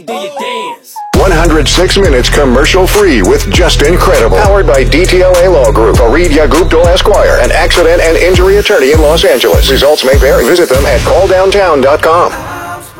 Do you dance? 106 minutes commercial-free with Just Incredible. Powered by DTLA Law Group, Fareed Gupta Esquire, an accident and injury attorney in Los Angeles. Results may vary. Visit them at calldowntown.com.